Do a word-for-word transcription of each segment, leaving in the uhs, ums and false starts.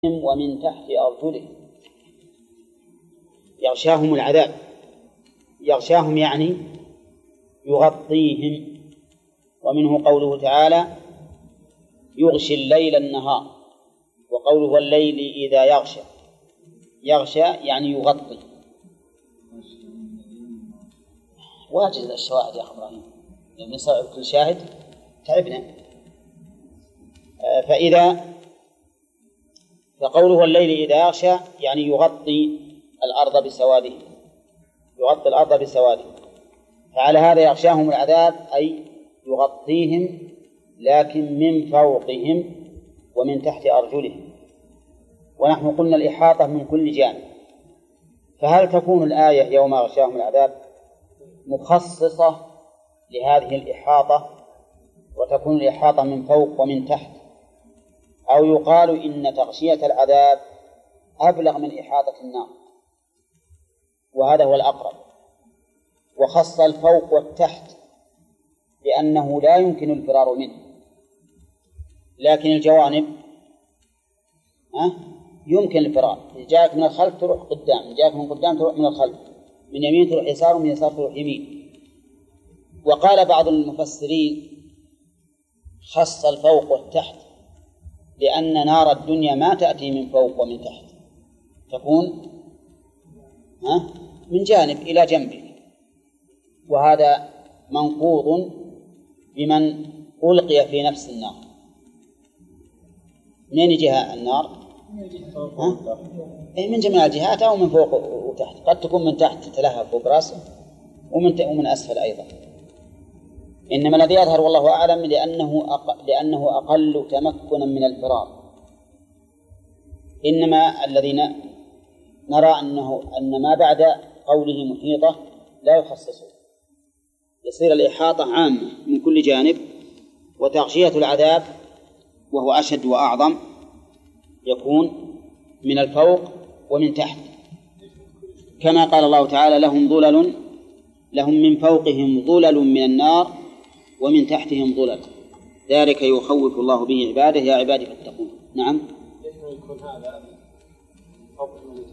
ومن تحت أرجلهم يغشاهم العذاب. يغشاهم يعني يغطيهم، ومنه قوله تعالى يغشي الليل النهار، وقوله والليل إذا يغشى. يغشى يعني يغطي. واجد الشواهد يا أخي إبراهيم، لما نصعب كل شاهد تعبنا. فإذا فقوله والليل إذا يغشى يعني يغطي الأرض بسواده، يغطي الأرض بسواده. فعلى هذا يغشاهم العذاب أي يغطيهم، لكن من فوقهم ومن تحت أرجلهم. ونحن قلنا الإحاطة من كل جانب. فهل تكون الآية يوم يغشاهم العذاب مخصصة لهذه الإحاطة وتكون الإحاطة من فوق ومن تحت، أو يقال إن تغشية العذاب أبلغ من إحاطة النار؟ وهذا هو الأقرب، وخص الفوق والتحت لأنه لا يمكن الفرار منه، لكن الجوانب أه؟ يمكن الفرار. إذا جاءك من الخلف تروح قدام، إذا جاءك من قدام تروح من الخلف، من يمين تروح يسار، ومن يسار تروح يمين. وقال بعض المفسرين خص الفوق والتحت لأن نار الدنيا ما تأتي من فوق ومن تحت، تكون ها من جانب إلى جنب، وهذا منقوض بمن ألقي في نفس النار. منين يجيها النار؟ ها؟ من جميع الجهات أو من فوق وتحت. قد تكون من تحت تتلهب فوق رأسه، ومن ومن أسفل أيضا. إنما الذي يظهر والله أعلم لأنه أق... لأنه أقل تمكنا من الفرار. إنما الذين نرى أنه أن ما بعد قوله محيطة لا يخصصه، يصير الإحاطة عامة من كل جانب. وتغشية العذاب وهو أشد وأعظم يكون من الفوق ومن تحت، كما قال الله تعالى لهم ظلل لهم من فوقهم ظلل من النار ومن تحتهم ظلل ذلك يخوف الله به عباده يا عبادي فاتقون. نعم. يكون هذا فوق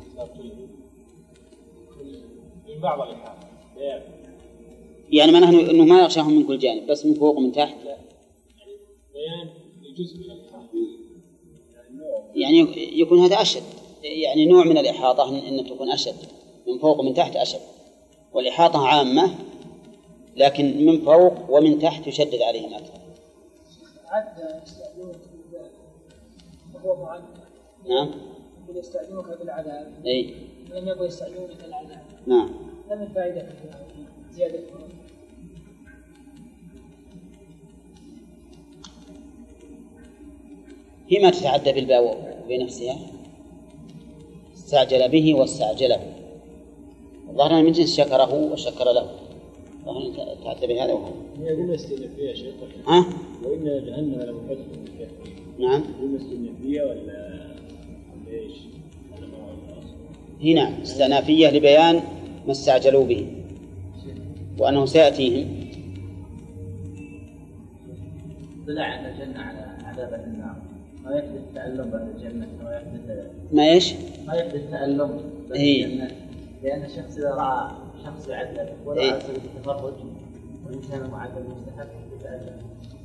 من بعض الإحاطة، يعني ما نحن إنه ما يغشاهم من كل جانب، بس من فوق ومن تحت. بيان جزء من الإحاطة، يعني يكون هذا أشد، يعني نوع من الإحاطة إن تكون أشد من فوق ومن تحت أشد. والإحاطة عامة، لكن من فوق ومن تحت يشدد عليهم أكثر. عد يستعجلونك بالعذاب وهو معد. نعم. يستعجلونك بالعذاب. أي. لم يقل يستعجلونك العذاب. نعم. لم الفائدة في زيادة. هي ما تتعدى بالباء بنفسها، استعجل به واستعجله. ظهرنا من جنس شكره وشكر له، ظهرنا تعدى بهذا وهذا. يقول استئنافية شيخ. ها؟ وإن جهنم لمحيطة. نعم. يقول استئنافية ولا ليش؟ هي نعم استئنافية لبيان ما استعجلوا به وأنه سيأتيهم. طلع أن الجنة على عذاب النار، ما يحدث تألم بعد الجنة، ما يحدث ما إيش؟ ما يحدث تألم بعد إيه؟ الجنة، لأن الشخص إذا رأى شخص يعذب ولا إيه؟ على سبيل التفرج وإن كان معذب مستحق يتألم،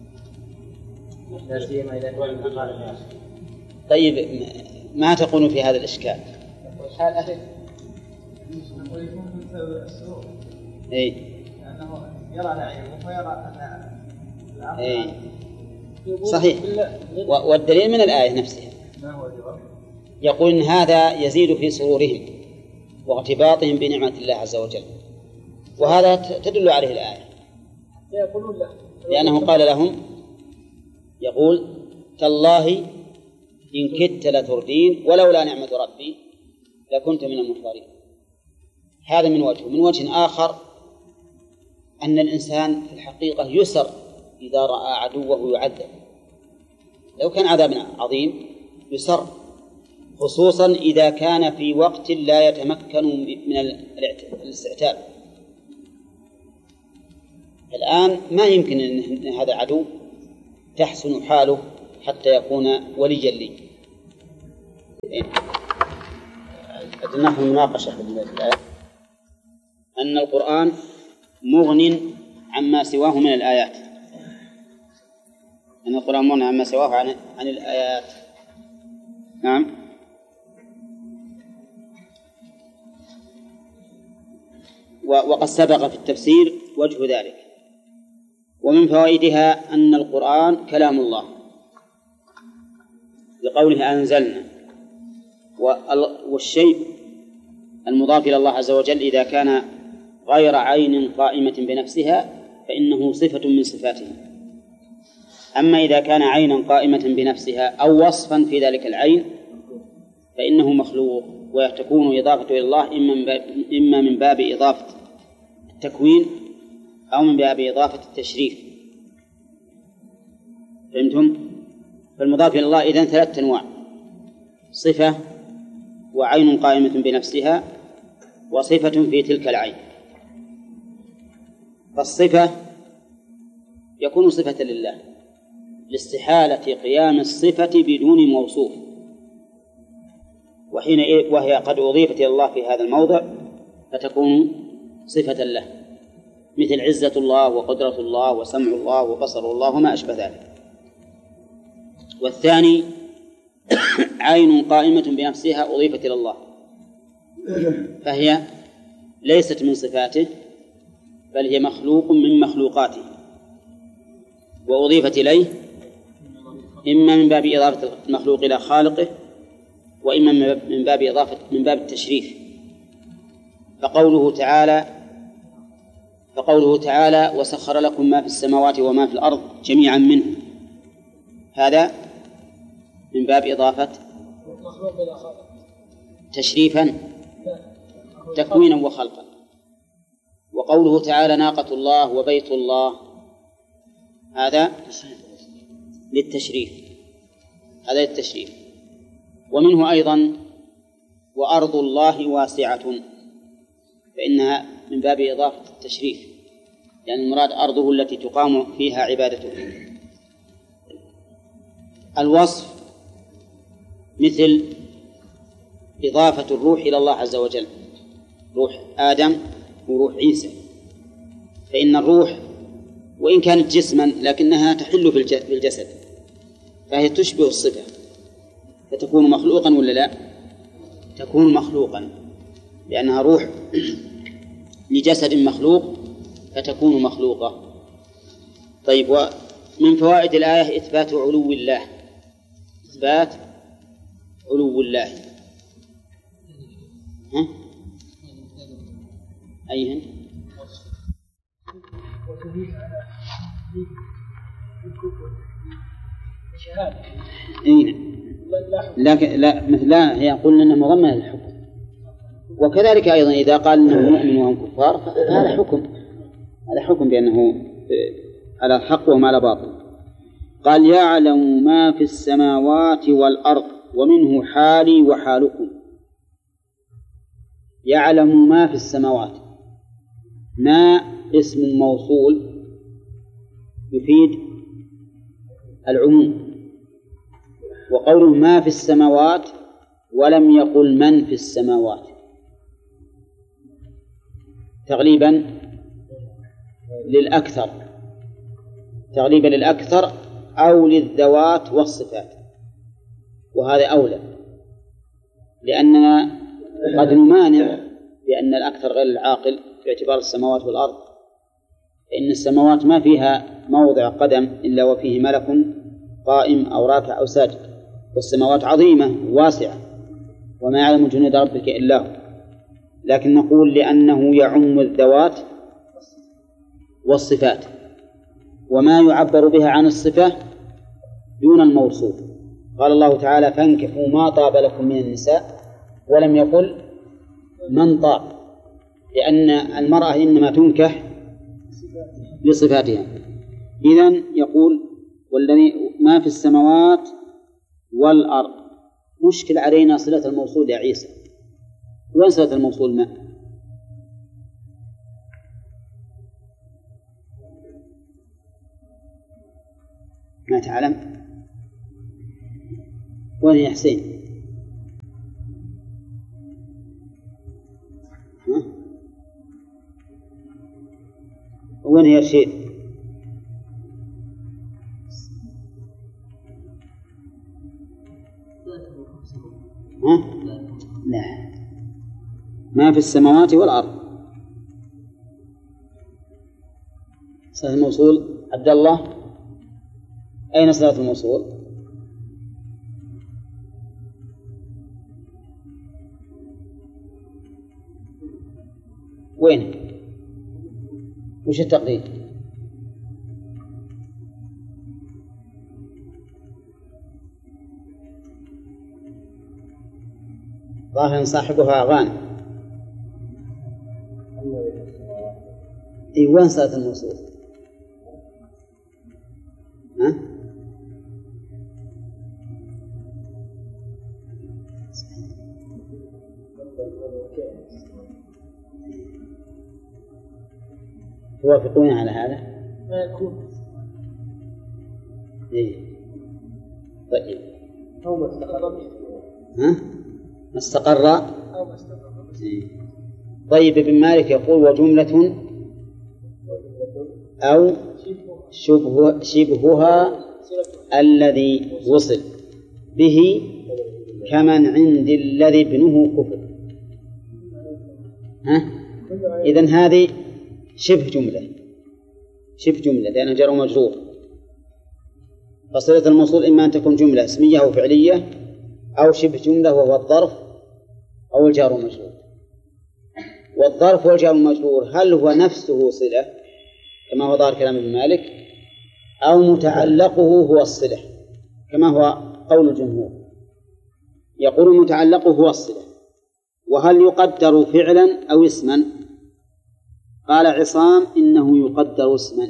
لا سيما إذا كان من أقارب الناس. طيب ما تقول في هذا الإشكال؟ حال أهل ويكون من سبب السرور. إيه؟ لأنه يرى نعيمه ويرى أن الأمر إيه؟ صحيح. والدليل من الآية نفسها. ما هو الجواب؟ يقول إن هذا يزيد في سرورهم وارتباطهم بنعمة الله عز وجل، وهذا تدل عليه الآية، يقولون له لأنه قال لهم يقول تالله إن كدت لتردين ولولا نعمة ربي لكنت من المحضرين. هذا من وجه. من وجه آخر أن الإنسان في الحقيقة يسر إذا رأى عدوه يعذب، لو كان عذاب عظيم يسر، خصوصا إذا كان في وقت لا يتمكن من الاستعتاب. الآن ما يمكن أن هذا العدو تحسن حاله حتى يكون وليا لي. نحن مناقشة في الآية أن القرآن مغن عما سواه من الآيات، أن القرآن مغن عما سواه عن عن الآيات. نعم. وقد سبق في التفسير وجه ذلك. ومن فوائدها أن القرآن كلام الله لقوله أنزلنا، والشيء المضاف إلى الله عز وجل إذا كان غير عين قائمة بنفسها فإنه صفة من صفاته، أما إذا كان عينا قائمة بنفسها أو وصفا في ذلك العين فإنه مخلوق، وتكون إضافة إلى الله إما من باب إضافة التكوين أو من باب إضافة التشريف. فهمتم؟ فالمضاف إلى الله إذن ثلاثة أنواع: صفة، وعين قائمة بنفسها، وصفة في تلك العين. فالصفة يكون صفة لله لاستحالة قيام الصفة بدون موصوف، وحين وهي قد أضيفت إلى الله في هذا الموضع فتكون صفة له، مثل عزة الله وقدرة الله وسمع الله وبصر الله وما أشبه ذلك. والثاني عين قائمة بنفسها أضيفت إلى الله، فهي ليست من صفاته بل هي مخلوق من مخلوقاته، وأضيفت إليه إما من باب إضافة المخلوق إلى خالقه، وإما من باب إضافة من باب التشريف. فقوله تعالى فقوله تعالى وسخر لكم ما في السماوات وما في الأرض جميعا منه، هذا من باب إضافة تشريفا تكوينا وخلقا. وقوله تعالى ناقة الله وبيت الله، هذا للتشريف، هذا للتشريف. ومنه أيضا وأرض الله واسعة، فإنها من باب إضافة التشريف، لأن يعني المراد أرضه التي تقام فيها عبادته. الوصف مثل إضافة الروح إلى الله عز وجل، روح آدم وروح عيسى، فإن الروح وإن كانت جسما لكنها تحل في الجسد، فهي تشبه الصفة، فتكون مخلوقا ولا لا؟ تكون مخلوقا، لأنها روح لجسد مخلوق فتكون مخلوقة. طيب، ومن فوائد الآية إثبات علو الله، إثبات علو الله. ها؟ أيهن؟ لكن لا مثل لا هي قلنا أنه مضمن للحكم، وكذلك أيضا إذا قال أنه مؤمن وهم كفار هذا حكم، هذا حكم بأنه على الحق وما على باطل. قال يعلم ما في السماوات والأرض ومنه حالي وحالكم. يعلم ما في السماوات، ما اسم موصول يفيد العموم، وقوله ما في السماوات ولم يقل من في السماوات تغليبا للأكثر، تغليبا للأكثر أو للذوات والصفات، وهذا أولى، لأننا قد نمانع بأن الأكثر غير العاقل باعتبار السماوات والأرض، فإن السماوات ما فيها موضع قدم إلا وفيه ملك قائم أو راكع أو ساجد، والسماوات عظيمة واسعة وما يعلم جنود ربك إلا هو، لكن نقول لأنه يعم الذوات والصفات، وما يعبر بها عن الصفة دون الموصوف. قال الله تعالى فانكحوا ما طاب لكم من النساء، ولم يقل من طاب، لأن المرأة إنما تنكح لصفاتها. إذن يقول والذي ما في السماوات والأرض. مشكل علينا صلة الموصول يا عيسى، وين صلة الموصول ما؟ ما تعلم؟ وين يا حسين؟ وين هي رشيد؟ ها؟ لا، ما في السماوات والأرض. صلة الموصول عبد الله، أين صلة الموصول؟ وين؟ وش التقدير؟ ظاهر صاحبها أغاني. أي وين صلة الموصول؟ ها؟ توافقون على هذا؟ ما يكون. إيه. طيب. أو ما استقر. ها؟ ما استقر. أو ما استقر. إيه. طيب ابن مالك يقول وجملة أو شبه شبهها الذي وصل به كمن عند الذي ابنه كفر. ها؟ إذن هذه شبه جملة، شبه جملة لأنها جار ومجرور. فصلة الموصول إما أن تكون جملة اسمية أو فعلية أو شبه جملة وهو الظرف أو الجار والمجرور. والظرف والجار والمجرور هل هو نفسه صلة كما هو ظاهر كلام ابن مالك أو متعلقه هو الصلة كما هو قول الجمهور؟ يقول متعلقه هو الصلة. وهل يقدر فعلا أو اسما؟ قال عصام إنه يقدر اسما،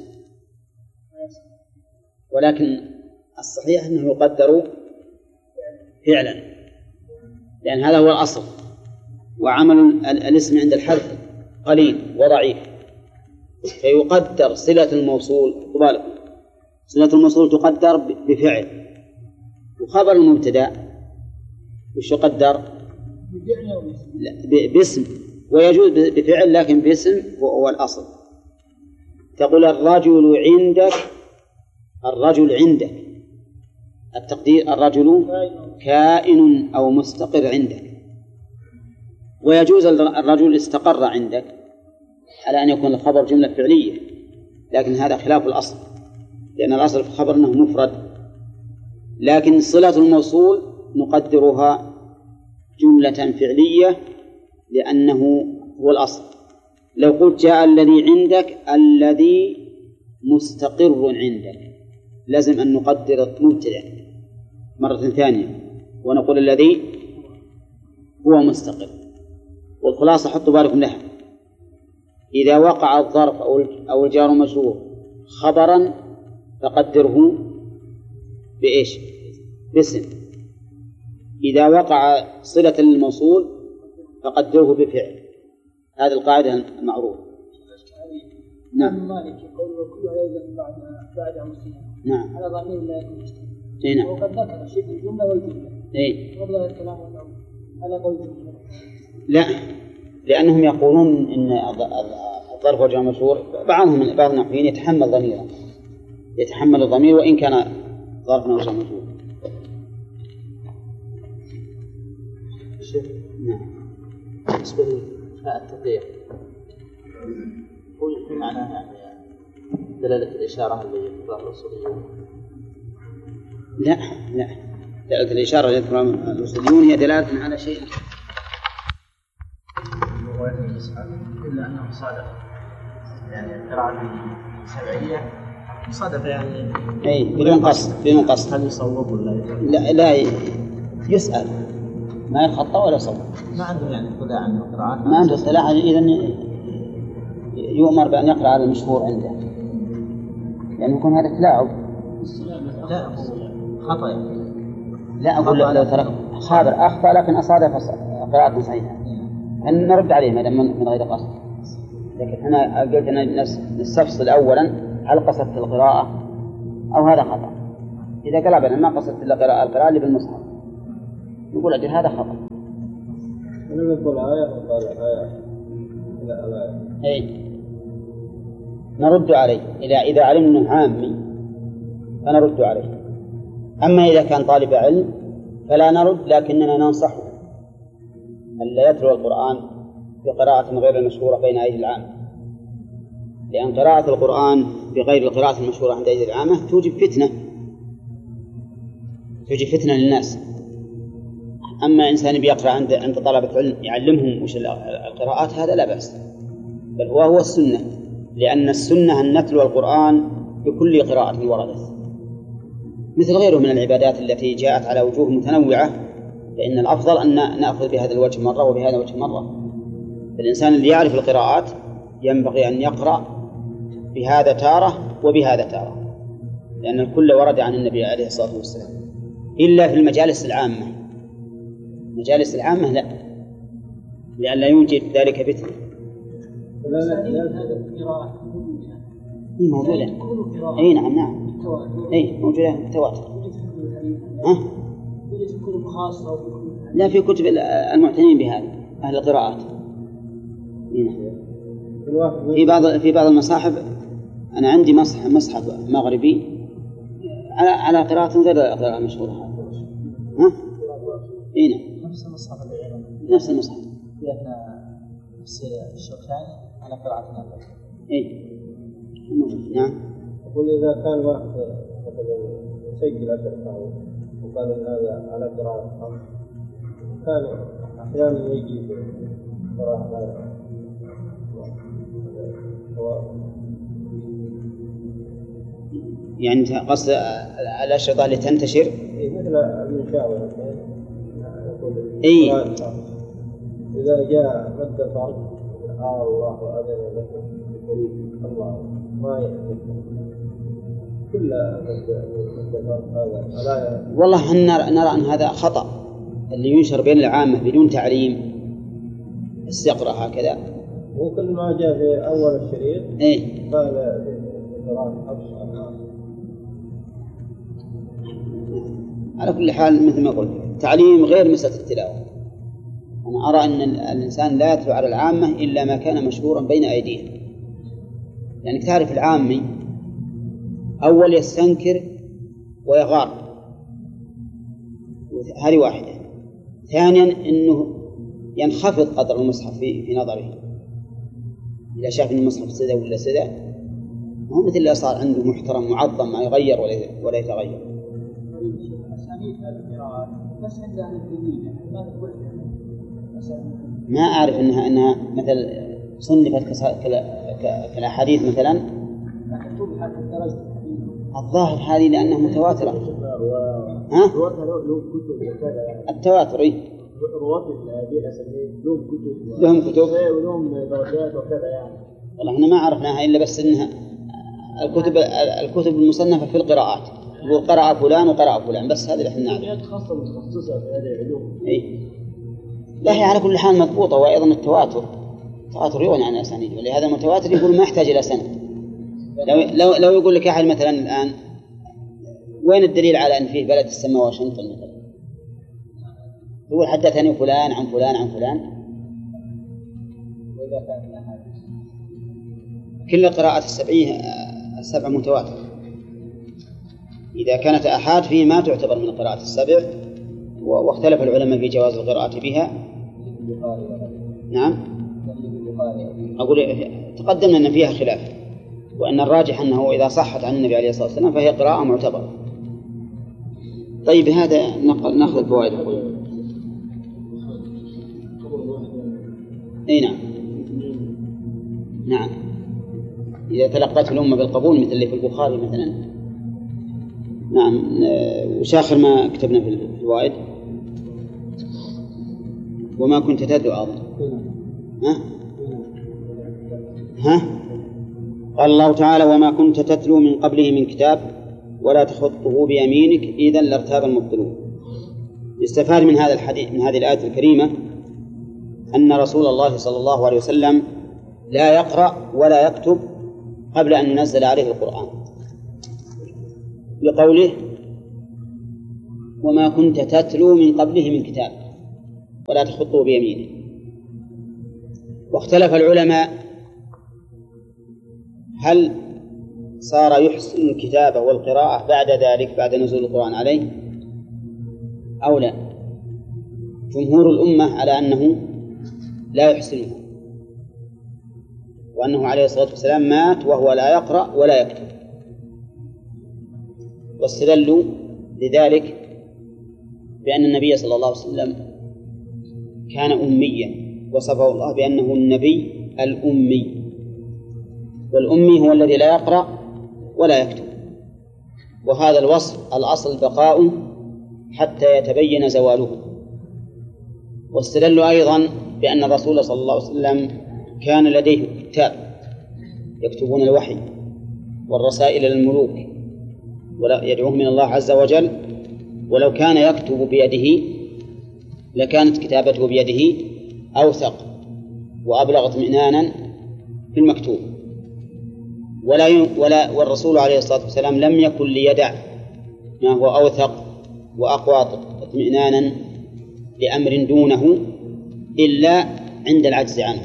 ولكن الصحيح أنه يقدر فعلا لأن هذا هو الأصل، وعمل الاسم عند الحذف قليل وضعيف، فيقدر صلة الموصول. طبعا صلة الموصول تقدر بفعل، وخبر المبتدأ وش يقدر؟ باسم، ويجوز بفعل لكن باسم هو الأصل. تقول الرجل عندك، الرجل عندك، التقدير الرجل كائن أو مستقر عندك. ويجوز الرجل استقر عندك على أن يكون الخبر جملة فعلية، لكن هذا خلاف الأصل لأن الأصل في الخبر أنه مفرد. لكن صلة الموصول نقدرها جملة فعلية لأنه هو الأصل. لو قلت جاء الذي عندك الذي مستقر عندك لازم أن نقدر مبتدأ مرة ثانية ونقول الذي هو مستقر. والخلاصة حطوا بالكم لها، إذا وقع الظرف أو الجار مجرور خبرا فقدره بإيش؟ باسم. إذا وقع صلة للموصول فقدره بفعل. هذه القاعدة المعروفة. نعم. مالك يقول وكلها يلزم بعد بعد مسلم. نعم. على ضمير لا يكون مسلم. اي نعم. وقد ذكر شبه الجملة والجملة. اي. والله الكلام والنوم على قول الجملة. لا، لأنهم يقولون إن الظرف والجار مجرور بعضهم بعض النحويين يتحمل ضميرا، يتحمل الضمير وإن كان ظرفا أو جار مجرور. نعم. بالنسبة لفاء التقدير هو في معناها يعني دلالة الإشارة اللي يذكرها الأصوليون؟ لا لا، دلالة الإشارة اللي يذكرها الأصوليون هي دلالة على شيء إلا أنه صادق يعني قراءة سبعية صادق يعني أي بدون قصد بدون قصد. هل يصوب ولا لا لا يسأل ما يخطأ ولا يصوب. ما عنده يعني اطلاع عن القراءات؟ ما عنده اطلاع. إذن يؤمر بأن يقرأ على المشهور عنده يعني يكون هذا تلاعب. لا خطأ يعني. لا أقول لك لو ترك خابر أخطأ لكن أصادف قراءة صحيحة أن نرد عليه ما دام من غير قصد. لكن أنا قلت أن نستفصل أولا هل قصدت القراءة أو هذا خطأ. إذا قال أبدا ما قصدت إلا قراءة القراءة اللي بالمصحف يقول أجل هذا خطأ. أنا نقول آية وقال آية لا آية. إيه نرد عليه إذا إذا علمنا أنه عامي فنرد عليه. أما إذا كان طالب علم فلا نرد، لكننا ننصحه ألا يتلو القرآن بقراءة غير المشهورة بين أيدي العامة، لأن قراءة القرآن بغير القراءة المشهورة عند أيدي العامة توجب فتنة توجب فتنة للناس. أما إنسان بيقرأ عند عند طلبة علم يعلمهم وش القراءات، هذا لا بأس، بل هو هو السنة، لأن السنة أن نتلو القرآن بكل قراءة وردت، مثل غيره من العبادات التي جاءت على وجوه متنوعة، فإن الأفضل أن نأخذ بهذا الوجه مرة وبهذا الوجه مرة. الإنسان اللي يعرف القراءات ينبغي أن يقرأ بهذا تارة وبهذا تارة، لأن الكل ورد عن النبي عليه الصلاة والسلام، إلا في المجالس العامة. مجالس العامة لا، لأن لا يوجد ذلك فتنة. إيه موجودة. أي نعم نعم. أي موجودة متواتر. ها؟ لا، في كتب المعتنين بهذا أهل القراءات. في بعض في بعض المصاحف، أنا عندي مصحف مصحف مغربي على على قراءة غير القراءة المشهورة. ها؟ إيه نعم. نفس المصحف نفس المصحف. لأن نفس الشوكاني على قراءة نافع. إيه. نعم. أقول إذا كان واحد مثلا يسجل عشر قهوة وقال إن هذا على قراءة خمس، كان أحيانا يجي قراءة يعني قصد الأشرطة اللي تنتشر مثل المشاورة. إيه. إذا جاء مد فرق آه الله أذن لكم الله ما يحدث كل مد فرق هذا. والله نرى, نرى أن هذا خطأ، اللي ينشر بين العامة بدون تعليم استقرأ هكذا. وكل ما جاء في أول الشريط إيه. قال على كل حال مثل ما قلت تعليم غير مسألة التلاوة. أنا أرى أن الإنسان لا يتلو على العامة إلا ما كان مشهورا بين أيديهم، يعني تعرف العامي أول يستنكر ويغار، هذه واحدة. ثانيا أنه ينخفض قدر المصحف في, في نظره، إذا شاف أن المصحف سدى ولا سدى، ما هو مثل اللي صار عنده محترم معظم ما يغير ولا, ولا يتغير. ما أعرف أنها أنها مثل صنفت كالأحاديث مثلا. الظاهر هذه لأنها متواترة. ها؟ التواتر إيه؟ لهم كتب ولهم درجات وكذا يعني. والله إحنا ما عرفناها إلا بس إنها الكتب الكتب المصنفة في القراءات، يقول قرأ فلان وقرأ فلان، بس هذا اللي إحنا نعرف. خاصة متخصصة في هذه العلوم. إيه. لا هي على كل حال مضبوطة، وأيضا التواتر التواتر يغني عن الأسانيد، ولهذا المتواتر يقول ما يحتاج إلى سند. لو لو لو يقول لك أحد مثلا الآن وين الدليل على أن فيه بلد السماء واشنطن مثلا، يقول حدثني فلان عن فلان عن فلان. وإذا كان الأحد كل قراءة السبعية السبع متواتر. إذا كانت أحاد فيه ما تعتبر من قراءة السبع، واختلف العلماء في جواز القراءة بها. نعم. أقول تقدمنا أن فيها خلاف، وأن الراجح أنه إذا صحت عن النبي عليه الصلاة والسلام فهي قراءة معتبرة. طيب هذا نأخذ الفوائد. أي نعم نعم. إذا تلقت الأمة بالقبول مثل اللي في البخاري مثلا. نعم. وش آخر ما كتبنا في الفوائد؟ وما كنت تدعو أظن. ها؟ ها؟ قال الله تعالى وما كنت تتلو من قبله من كتاب ولا تخطه بيمينك إذا لارتاب المبطلون. يستفاد من هذا الحديث من هذه الآية الكريمة أن رسول الله صلى الله عليه وسلم لا يقرأ ولا يكتب قبل أن ينزل عليه القرآن، بقوله وما كنت تتلو من قبله من كتاب ولا تخطه بيمينه. واختلف العلماء هل صار يحسن الكتابة والقراءة بعد ذلك بعد نزول القرآن عليه أو لا؟ جمهور الأمة على أنه لا يحسنها، وأنه عليه الصلاة والسلام مات وهو لا يقرأ ولا يكتب، واستدلوا لذلك بأن النبي صلى الله عليه وسلم كان أميا، وصفه الله بأنه النبي الأمي، والأمي هو الذي لا يقرأ ولا يكتب، وهذا الوصف الأصل بقاؤه حتى يتبين زواله. واستدلوا أيضا بأن الرسول صلى الله عليه وسلم كان لديه كتاب يكتبون الوحي والرسائل للملوك ولا يدعوهم من الله عز وجل، ولو كان يكتب بيده لكانت كتابته بيده أوثق وأبلغ اطمئنانا في المكتوب، ولا ولا والرسول عليه الصلاة والسلام لم يكن ليدع ما هو أوثق وأقوى اطمئنانا لأمر دونه إلا عند العجز عنه.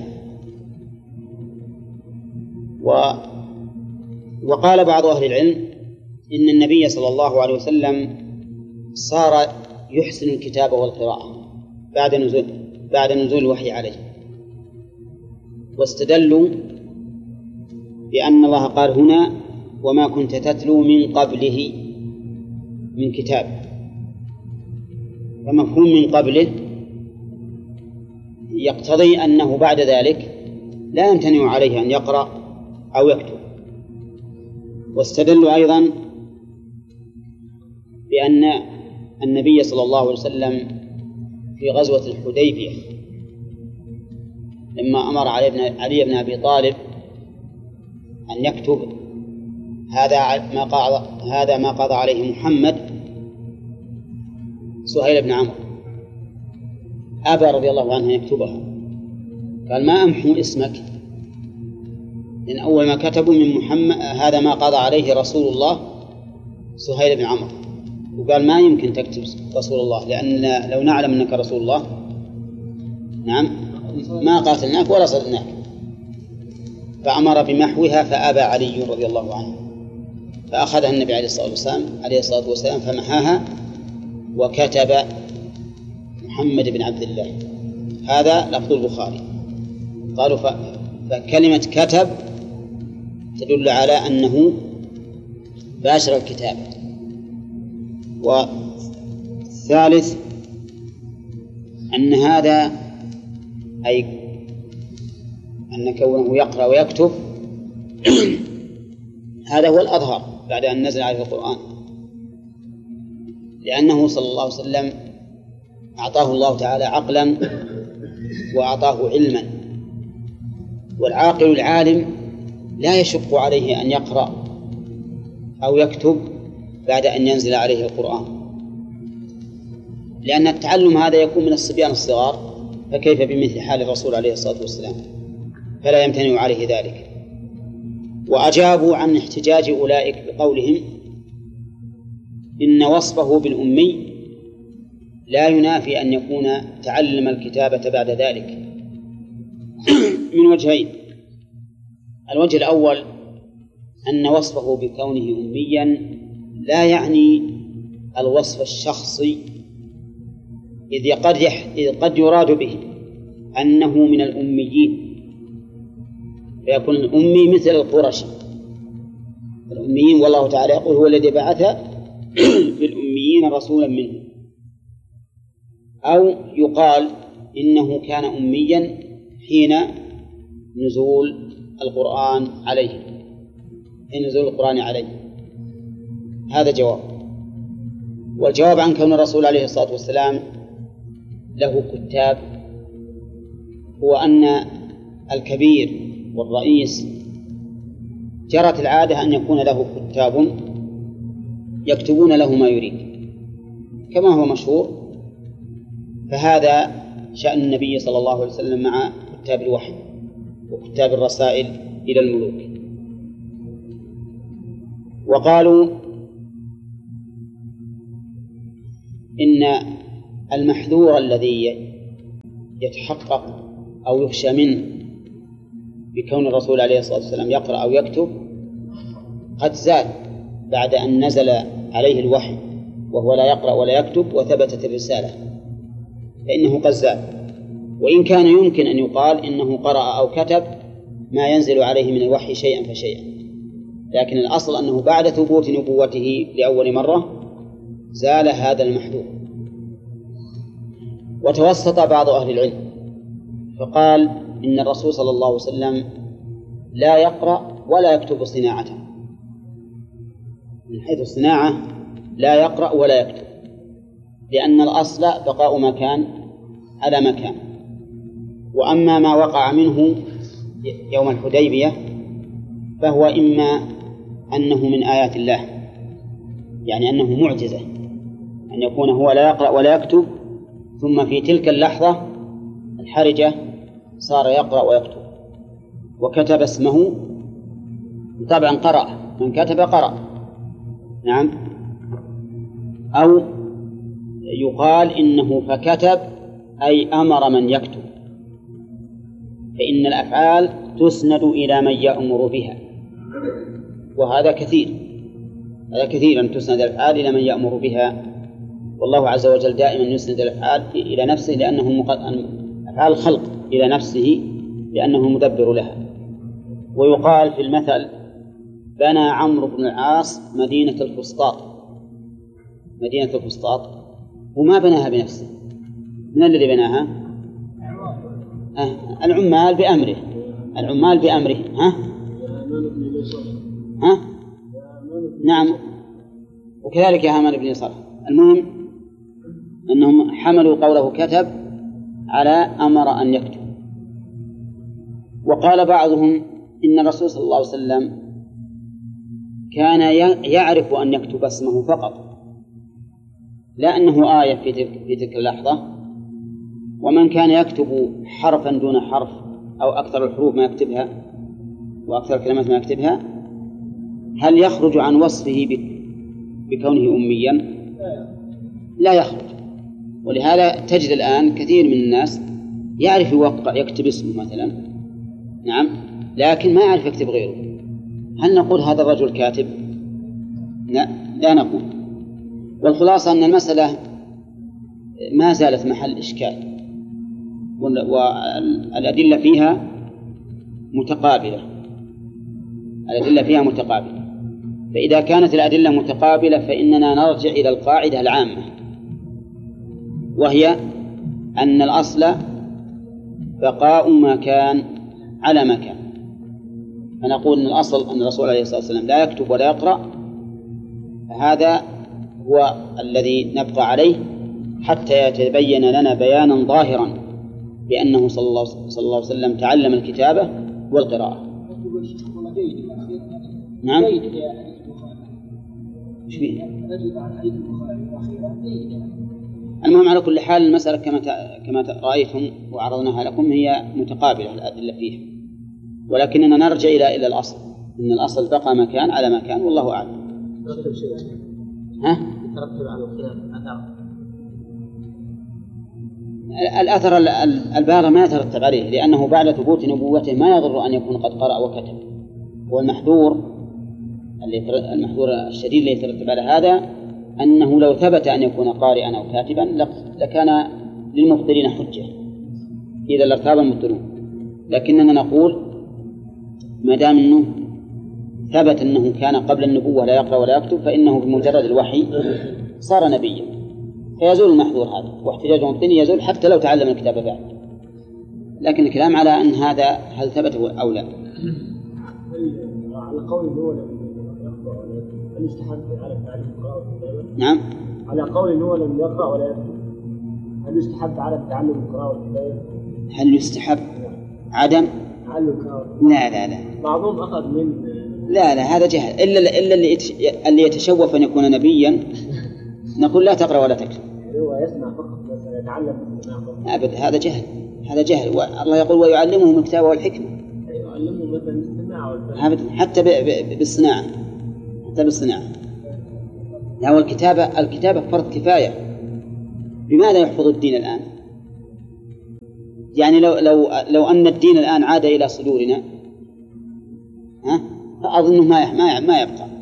و وقال بعض أهل العلم إن النبي صلى الله عليه وسلم صار يحسن الكتابة والقراءة بعد نزول بعد نزول الوحي عليه، واستدلوا بأن الله قال هنا وما كنت تتلو من قبله من كتاب، فمفهوم من قبله يقتضي أنه بعد ذلك لا يمتنع عليه أن يقرأ أو يكتب. واستدلوا أيضا بأن النبي صلى الله عليه وسلم في غزوة الحديبية لما أمر علي بن أبي طالب أن يكتب هذا ما قضى هذا ما قضى عليه محمد سهيل بن عمرو، أبى رضي الله عنه أن يكتبها، قال ما أمحو اسمك، لأن أول ما كتبوا من محمد هذا ما قضى عليه رسول الله سهيل بن عمرو، وقال ما يمكن تكتب رسول الله، لأن لو نعلم أنك رسول الله نعم ما قاتلناك ولا صدناك، فأمر بمحوها فأبى علي رضي الله عنه، فأخذها النبي عليه الصلاة والسلام عليه الصلاة والسلام فمحاها وكتب محمد بن عبد الله. هذا لفظ البخاري. قالوا فكلمة كتب تدل على أنه باشر الكتاب. والثالث أن هذا أي أن كونه يقرأ ويكتب هذا هو الأظهر بعد أن نزل عليه القرآن، لأنه صلى الله عليه وسلم أعطاه الله تعالى عقلا وأعطاه علما، والعاقل العالم لا يشق عليه أن يقرأ أو يكتب بعد أن ينزل عليه القرآن، لأن التعلم هذا يكون من الصبيان الصغار، فكيف بمثل حال الرسول عليه الصلاة والسلام، فلا يمتنع عليه ذلك. وأجابوا عن احتجاج أولئك بقولهم إن وصفه بالأمي لا ينافي أن يكون تعلم الكتابة بعد ذلك من وجهين. الوجه الأول أن وصفه بكونه أميا لا يعني الوصف الشخصي، إذ قد, يح... إذ قد يراد به أنه من الأميين، فيكون الأمي مثل القرشي الأميين، والله تعالى يقول هو الذي بعث في الأميين رسولا منهم، أو يقال إنه كان أميا حين نزول القرآن عليه حين نزول القرآن عليه. هذا جواب. والجواب عن كون الرسول عليه الصلاة والسلام له كتاب هو أن الكبير والرئيس جرت العادة أن يكون له كتاب يكتبون له ما يريد كما هو مشهور، فهذا شأن النبي صلى الله عليه وسلم مع كتاب الوحي وكتاب الرسائل إلى الملوك. وقالوا إن المحذور الذي يتحقق أو يخشى منه بكون الرسول عليه الصلاة والسلام يقرأ أو يكتب قد زال بعد أن نزل عليه الوحي وهو لا يقرأ ولا يكتب وثبتت الرسالة فإنه قد زال. وإن كان يمكن أن يقال إنه قرأ أو كتب ما ينزل عليه من الوحي شيئا فشيئا، لكن الأصل أنه بعد ثبوت نبوته لأول مرة زال هذا المحذور. وتوسط بعض أهل العلم فقال إن الرسول صلى الله عليه وسلم لا يقرأ ولا يكتب صناعته، من حيث الصناعة لا يقرأ ولا يكتب، لأن الأصل بقاء مكان على مكان. وأما ما وقع منه يوم الحديبية فهو إما أنه من آيات الله، يعني أنه معجزة أن يكون هو لا يقرأ ولا يكتب ثم في تلك اللحظة الحرجة صار يقرأ ويكتب وكتب اسمه، طبعا قرأ، من كتب قرأ، نعم. أو يقال إنه فكتب أي أمر من يكتب، فإن الأفعال تسند إلى من يأمر بها، وهذا كثير، هذا كثير أن تسند الأفعال إلى من يأمر بها، والله عز وجل دائما يسند الأفعال إلى نفسه لأنه أفعال الخلق إلى نفسه لأنه المدبر لها. ويقال في المثل بنى عمرو بن العاص مدينة الفسطاط، مدينة الفسطاط وما بناها بنفسه، من الذي بناها؟ آه. العمال بأمره، العمال بأمره. ها؟ ها؟ نعم، وكذلك هامان بن صالح. المهم أنهم حملوا قوله كتب على أمر أن يكتب. وقال بعضهم إن الرسول صلى الله عليه وسلم كان يعرف أن يكتب اسمه فقط، لا أنه آية في تلك, في تلك اللحظة. ومن كان يكتب حرفا دون حرف أو أكثر الحروف ما يكتبها وأكثر الكلمات ما يكتبها، هل يخرج عن وصفه بكونه أميا؟ لا يخرج. ولهذا تجد الآن كثير من الناس يعرف يوقع يكتب اسمه مثلا، نعم، لكن ما يعرف يكتب غيره. هل نقول هذا الرجل كاتب؟ لا، لا نقول. والخلاصة أن المسألة ما زالت محل إشكال، والأدلة فيها متقابلة، الأدلة فيها متقابلة. فإذا كانت الأدلة متقابلة فإننا نرجع إلى القاعدة العامة، وهي أن الأصل بقاء ما كان على مكان. فنقول أن الأصل أن الرسول عليه الصلاة والسلام لا يكتب ولا يقرأ، هذا هو الذي نبقى عليه حتى يتبين لنا بيانا ظاهرا بأنه صلى الله, صلى الله عليه وسلم تعلم الكتابة والقراءة. نعم. المهم على كل حال المسألة كما كما رأيتم وعرضناها لكم هي متقابلة الأدلة فيها، ولكننا نرجع إلى إلى الأصل، إن الأصل بقى مكان على مكان، والله أعلم. ها؟ يترتب على الخلاف أثر. الأثر الباغي ما يترتب عليه، لأنه بعد ثبوت نبوته ما يضر أن يكون قد قرأ وكتب. والمحذور المحذور الشديد الذي يترتب على هذا أنه لو ثبت أن يكون قارئا أو كاتبا لكان للمبطلين حجة، إذا لارتاب المبطلون. لكننا نقول ما دام أنه ثبت أنه كان قبل النبوة لا يقرأ ولا يكتب فإنه بمجرد الوحي صار نبيا، فيزول المحذور هذا، واحتجاج المبطلين يزول حتى لو تعلم الكتاب بعد. لكن الكلام على أن هذا هل ثبت أو لا. على قول هو لم هل يستحب على تعلم القراءة والكتابة؟ نعم. على قول هو لم يقرأ ولا يكتب، هل يستحب على تعلم القراءة والكتابة؟ هل يستحب عدم؟ تعلم القراءة. لا لا لا. بعضهم أخذ من. لا لا هذا جهل، إلا إلا اللي اللي يتشوف أن يكون نبيا نقول لا تقرأ ولا تكتب. هو يسمع فقط مثلا يتعلم السماع. أبد، هذا جهل، هذا جهل. والله يقول ويعلمهم الكتابة والحكمة. يعلمهم مثلا الاستماع والفهم. أبد، حتى بالصناعة، حتى بالصناعة. لا، الكتابة الكتابة فرض كفاية. بماذا يحفظ الدين الآن؟ يعني لو لو لو أن الدين الآن عاد إلى صدورنا، ها، فأظنه ما ما ما يبقى.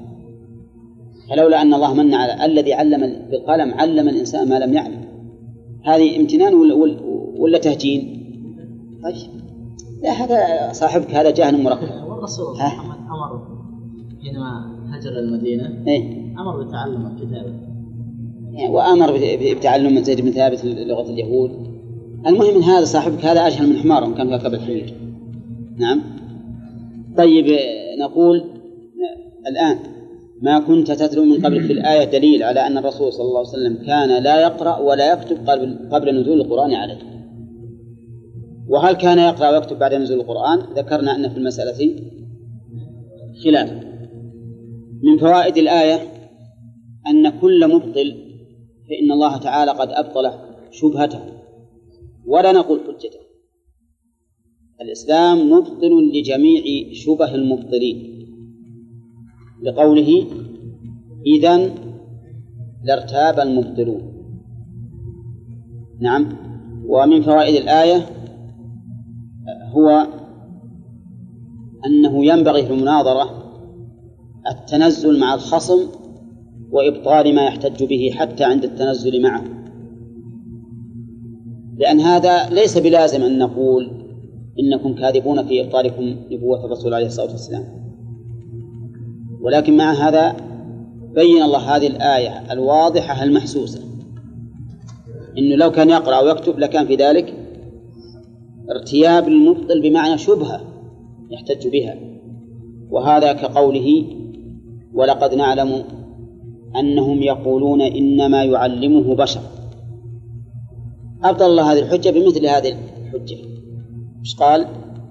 فلولا أن الله من على الذي علم بالقلم علم الإنسان ما لم يعلم، هذه امتنان ولا, ولا تهجين؟ طيب لا، هذا صاحبك هذا جاهل مركب. والرسول محمد أمر حينما هجر المدينة إيه؟ أمر بتعلم الكتابة يعني وأمر بتعلم زيد بن ثابت لغة اليهود. المهم من هذا صاحبك هذا أجهل من حمار كان يركب الحمير. نعم. طيب نقول الآن ما كنت تتلو من قبل في الآية دليل على أن الرسول صلى الله عليه وسلم كان لا يقرأ ولا يكتب قبل, قبل نزول القرآن عليه. وهل كان يقرأ ويكتب بعد نزول القرآن؟ ذكرنا أن في المسألة خلاف. من فوائد الآية أن كل مبطل فإن الله تعالى قد أبطل شبهته ولا نقول حجته. الإسلام مبطل لجميع شبه المبطلين لقوله إذن لارتاب المبطلون. نعم. ومن فوائد الآية هو أنه ينبغي في المناظرة التنزل مع الخصم وإبطال ما يحتج به حتى عند التنزل معه، لأن هذا ليس بلازم أن نقول إنكم كاذبون في إبطالكم نبوة الرسول عليه الصلاة والسلام، ولكن مع هذا بين الله هذه الآية الواضحة المحسوسة إنه لو كان يقرأ ويكتب لكان في ذلك ارتياب المبطل بمعنى شبهة يحتج بها. وهذا كقوله ولقد نعلم أنهم يقولون إنما يعلمه بشر. أبطل الله هذه الحجة بمثل هذه الحجة. مش قال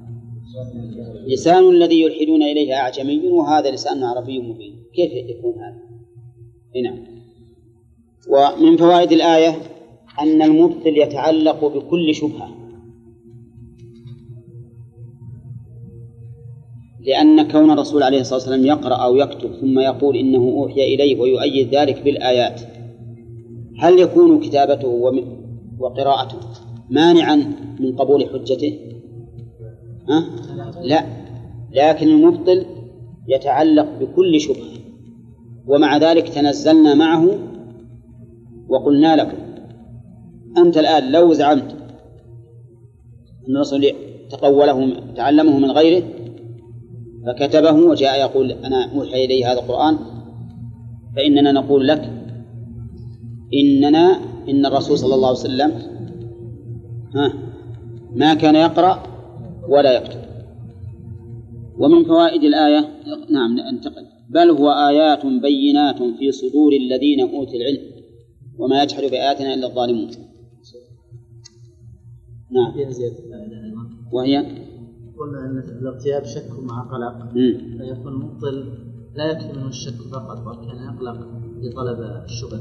لسان الذي يلحدون إليه أعجمي وهذا لسان عربي مبين، كيف يكون هذا؟ نعم. ومن فوائد الآية أن المبطل يتعلق بكل شبهة، لأن كون الرسول عليه الصلاة والسلام يقرأ أو يكتب ثم يقول إنه أوحي إليه ويؤيد ذلك بالآيات، هل يكون كتابته وقراءته مانعا من قبول حجته؟ ها؟ لا، لكن المبطل يتعلق بكل شبهة، ومع ذلك تنزلنا معه وقلنا لكم أنت الآن لو زعمت أن الرسول تقوله تعلمه من غيره فكتبه وجاء يقول أنا أوحي إلي هذا القرآن، فإننا نقول لك إننا إن الرسول صلى الله عليه وسلم ها ما كان يقرأ ولا يكتب. ومن فوائد الآية نعم ننتقل بل هو آيات بينات في صدور الذين أوتوا العلم وما يجحد بآياتنا إلا الظالمون. نعم. وهي قلنا أن الارتياب شك مع قلق، فيكون المبطل لا يكفي منه الشك فقط بل كان يقلق لطلب الشبه.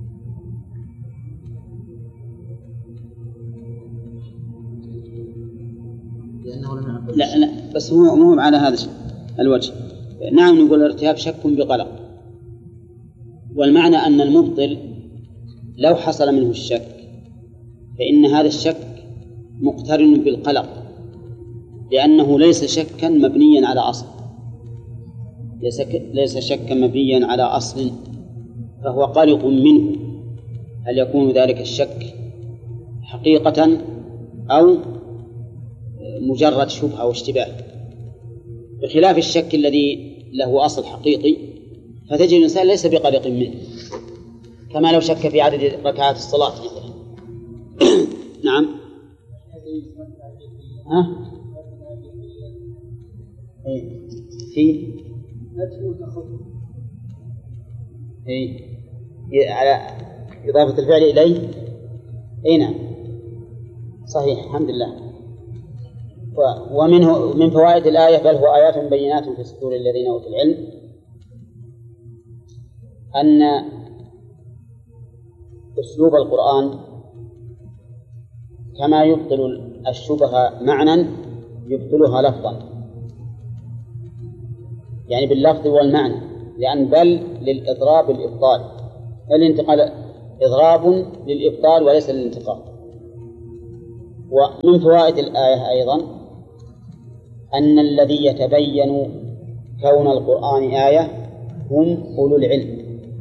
لأنه لم يعقل. لا لا بس هو مهم على هذا الوجه. نعم نقول الارتياب شك بقلق، والمعنى أن المبطل لو حصل منه الشك فإن هذا الشك مقترن بالقلق، لأنه ليس شكا مبنيا على أصل، ليس شكا مبنيا على أصل، فهو قلق منه. هل يكون ذلك الشك حقيقة أو مجرد شبهة واشتباه؟ بخلاف الشك الذي له أصل حقيقي فتجد الإنسان ليس بقلق منه، كما لو شك في عدد ركعات الصلاة مثلا. نعم. ها؟ إيه. في إيه على إضافة الفعل إليه. أي نعم صحيح الحمد لله. ومنه من فوائد الآية بل هو آيات بينات في صدور الذين أوتوا العلم أن أسلوب القرآن كما يبطل الشبهة معنى يبطلها لفظا، يعني باللفظ والمعنى، لأن بل للإضراب الإبطال، الانتقال إضراب للإبطال وليس للانتقال. ومن فوائد الآية أيضا أن الذي يتبين كون القرآن آية هم أولو العلم،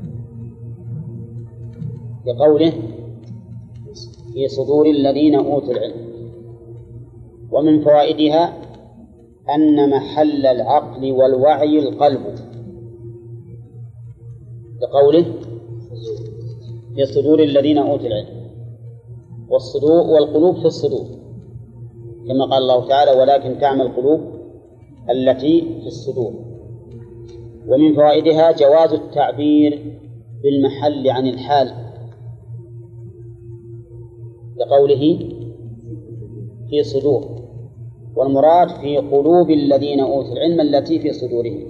بقوله في صدور الذين أوتوا العلم. ومن فوائدها أن محل العقل والوعي القلب، بقوله في صدور الذين أوتوا العلم، والصدور والقلوب في الصدور كما قال الله تعالى ولكن تعمى القلوب التي في الصدور. ومن فوائدها جواز التعبير بالمحل عن الحال، بقوله في صدور، والمراد في قلوب الذين أوتوا العلم التي في صدورهم.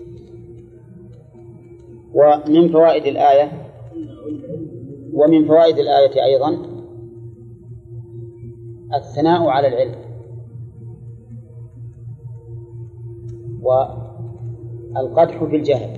ومن فوائد الآية ومن فوائد الآية أيضا الثناء على العلم، والقدح في الجهل.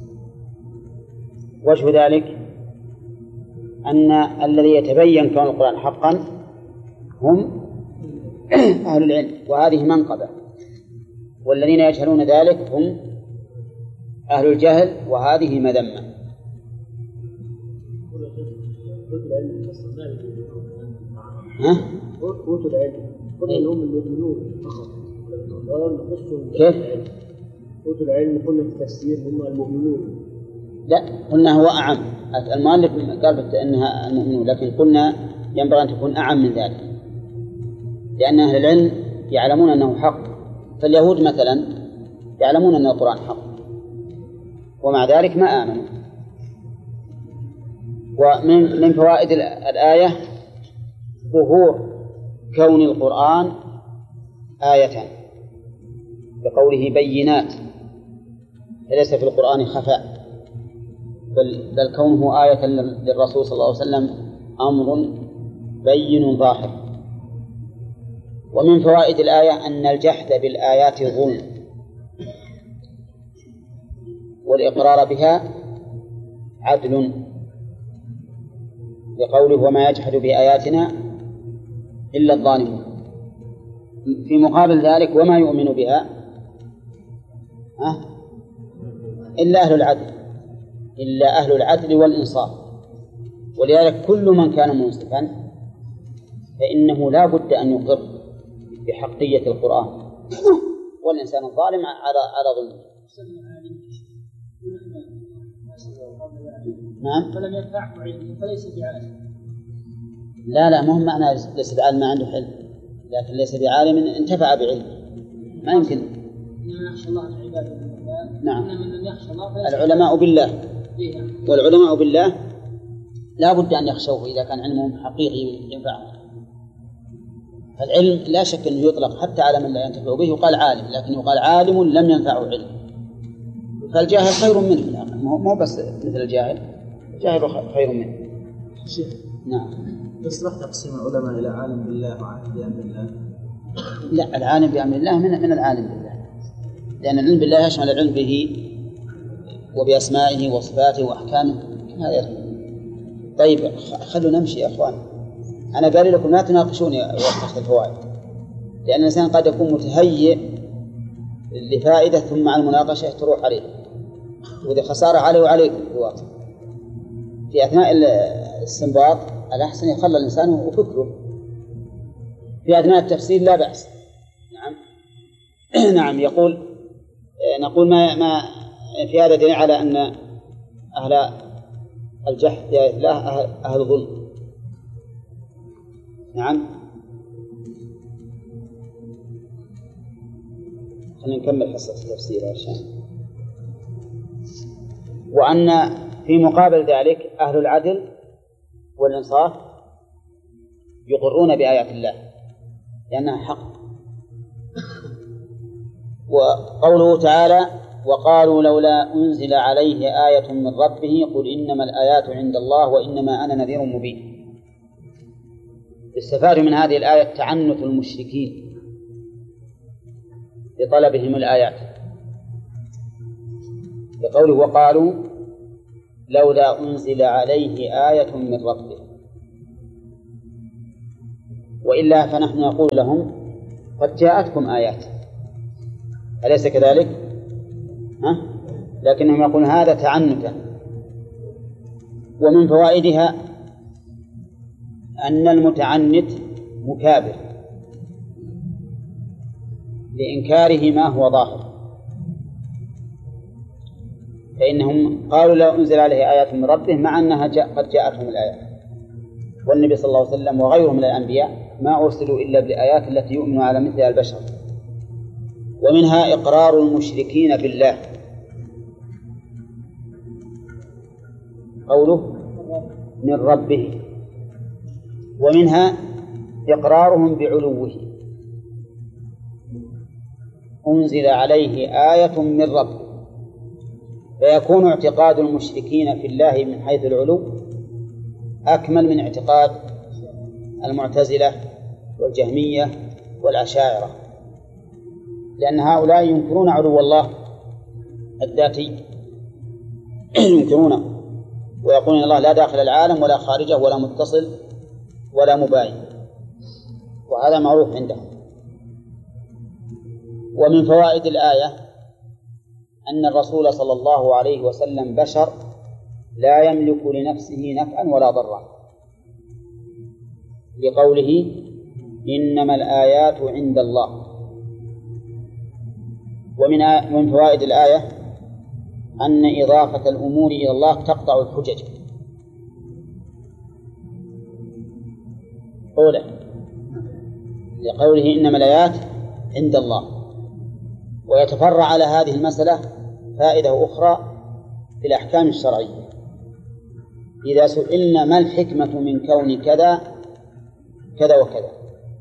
وجه ذلك أن الذي يتبين كون القرآن حقا هم أهل العلم، وهذه منقبة، والذين يجهلون ذلك هم أهل الجهل، وهذه مذمة. ها؟ أوتوا العلم قلنا لهم المؤمنون فقط، ولم نخصهم كيف؟ أوتوا العلم قلنا في التفسير هم المؤمنون. لا، قلنا هو أعم. المؤلف قال أنها المؤمنون، لكن قلنا ينبغي أن تكون أعم من ذلك، لأن أهل العلم يعلمون أنه حق. فاليهود مثلا يعلمون أن القرآن حق ومع ذلك ما آمنوا. ومن من فوائد الآية ظهور كون القرآن آية، بقوله بينات، فليس في القرآن خفاء، بل, بل كونه آية للرسول صلى الله عليه وسلم أمر بين ظاهر. ومن فوائد الآية أن الجحد بالآيات ظلم، والإقرار بها عدل، بقوله وما يجحد بآياتنا إلا الظالمون. في مقابل ذلك وما يؤمن بها إلا أهل العدل، إلا أهل العدل والإنصاف. ولذلك كل من كان منصفا فإنه لا بد أن يقر بحقية القرآن، والإنسان الظالم على على ظلمه. نعم. فلم ينفعه علمه فليس بعالم. لا لا، مهم معنى ليس بعالم ما عنده علم، لكن ليس بعالم انتفع بعلمه، ما يمكن. إنما يخشى الله العباد بالله. نعم. من يخشى الله العلماء بالله، والعلماء بالله لا بد أن يخشوه إذا كان علمهم حقيقي ينفعهم. فالعلم لا شك أنه يطلق حتى على من لا ينتفع به، يقال عالم، لكن يقال عالم لم ينفعه علم. فالجاهل خير منه في الآخر، مو بس مثل الجاهل، الجاهل خير منه. نعم. يصلح تقسيم العلماء إلى عالم بالله وعالم بأمر الله؟ لا، العالم بأمر الله من من العالم بالله، لأن العلم بالله يشمل العلم به وبأسمائه وصفاته وأحكامه. هذا طيب، خلوا نمشي يا أخوان. أنا قال لكم لا تناقشوني وقت الفوائد، لأن الإنسان قد يكون متهيئ لفائدة ثم مع المناقشة تروح عليه، وإذا خسارة عليه وعليكم في الواقع. في أثناء الاستنباط الأحسن يخلى الإنسان وفكره، في أثناء التفسير لا بأس. نعم. نعم. يقول نقول ما ما في هذا دليل على أن أهل الجحد لا أهل, أهل ظلم. نعم. خلينا نكمل حصة التفسير عشان. وأن في مقابل ذلك أهل العدل والإنصاف يقرون بآيات الله لأنها حق. وقوله تعالى وقالوا لولا أنزل عليه آية من ربه قل إنما الآيات عند الله وإنما أنا نذير مبين. استفاد من هذه الآية تعنت المشركين بطلبهم الآيات، بقوله وقالوا لولا أنزل عليه آية من ربه، وإلا فنحن نقول لهم قد جاءتكم آيات، أليس كذلك؟ ها؟ لكنهم يقولون هذا تعنتا. ومن فوائدها أن المتعنت مكابر لإنكاره ما هو ظاهر، فإنهم قالوا لو أنزل عليه آيات من ربه مع أنها جاء قد جاءتهم الآيات، والنبي صلى الله عليه وسلم وغيره من الأنبياء ما أرسلوا إلا بالآيات التي يؤمن على مثلها البشر. ومنها إقرار المشركين بالله، قوله من ربه، ومنها إقرارهم بعلوه، أنزل عليه آية من ربه، فيكون اعتقاد المشركين في الله من حيث العلو أكمل من اعتقاد المعتزلة والجهمية والأشاعرة، لأن هؤلاء ينكرون علو الله الذاتي، ينكرونه ويقولون الله لا داخل العالم ولا خارجه ولا متصل ولا مباين، وهذا معروف عندهم. ومن فوائد الآية أن الرسول صلى الله عليه وسلم بشر لا يملك لنفسه نفعا ولا ضرا، لقوله إنما الآيات عند الله. ومن من فوائد الآية أن إضافة الأمور إلى الله تقطع الحجج. أولا لقوله إنما الآيات عند الله، ويتفرع على هذه المسألة فائدة أخرى في الأحكام الشرعية. إذا سئلنا ما الحكمة من كون كذا كذا وكذا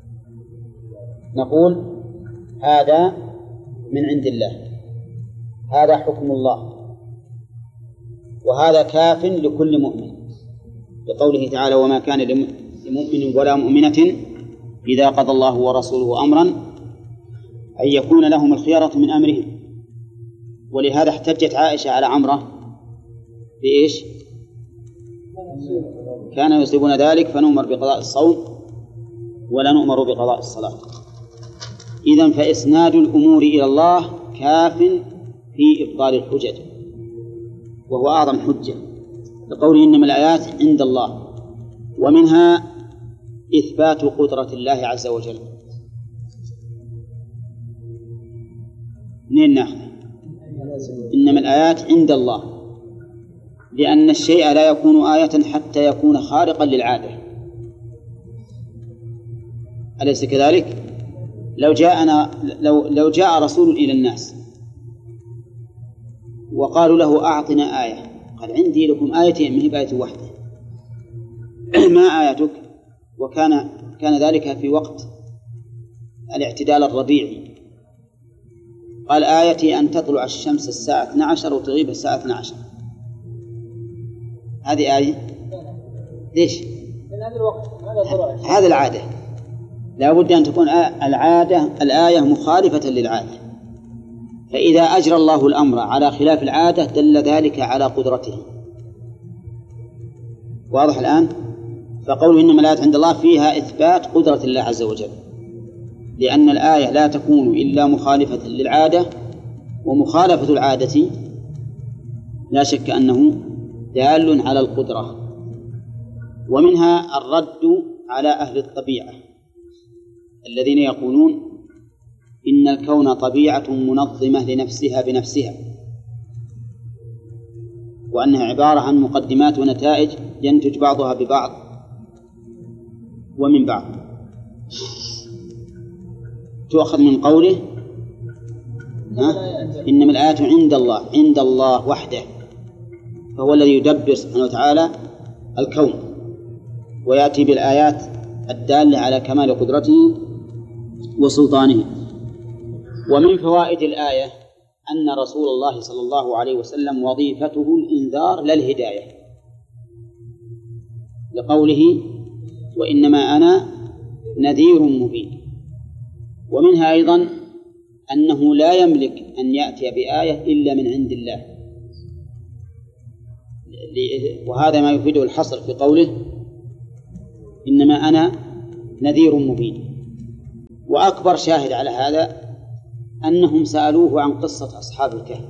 نقول هذا من عند الله، هذا حكم الله، وهذا كاف لكل مؤمن، بقوله تعالى وما كان لمؤمن ولا مؤمنة إذا قضى الله ورسوله أمرا أن يكون لهم الخيرة من أمرهم. ولهذا احتجت عائشة على عمرة بإيش؟ كانوا يصيبون ذلك فنؤمر بقضاء الصوم ولا نؤمر بقضاء الصلاة. إذن فإسناد الأمور إلى الله كاف في إبطال الحجج، وهو أعظم حجة، لقوله إنما الآيات عند الله. ومنها إثبات قدرة الله عز وجل. منين نحن؟ إنما الآيات عند الله، لأن الشيء لا يكون آية حتى يكون خارقا للعادة، أليس كذلك؟ لو جاءنا لو لو جاء رسول إلى الناس وقالوا له أعطنا آية، قال عندي لكم آيتين ما هي بآية واحدة. ما آياتك؟ وكان كان ذلك في وقت الاعتدال الربيعي. قال آيتي أن تطلع الشمس الساعة اثنتي عشرة وتغيب الساعة اثنتي عشرة. هذه آية؟ ليش؟ هذا العادة، لا بد أن تكون العادة الآية مخالفة للعادة، فإذا أجرى الله الأمر على خلاف العادة دل ذلك على قدرته. واضح الآن؟ فقول إنما الآيات عند الله فيها إثبات قدرة الله عز وجل، لأن الآية لا تكون إلا مخالفة للعادة، ومخالفة العادة لا شك أنه دال على القدرة. ومنها الرد على أهل الطبيعة الذين يقولون إن الكون طبيعة منظمة لنفسها بنفسها، وأنها عبارة عن مقدمات ونتائج ينتج بعضها ببعض ومن بعض. تؤخذ من قوله إنما الآيات عند الله، عند الله وحده، فهو الذي يدبر سبحانه وتعالى الكون ويأتي بالآيات الدالة على كمال قدرته وسلطانه. ومن فوائد الآية أن رسول الله صلى الله عليه وسلم وظيفته الإنذار لا الهداية، لقوله وإنما أنا نذير مبين. ومنها أيضا أنه لا يملك أن يأتي بآية إلا من عند الله، وهذا ما يفيده الحصر في قوله إنما أنا نذير مبين. وأكبر شاهد على هذا أنهم سألوه عن قصة أصحاب الكهف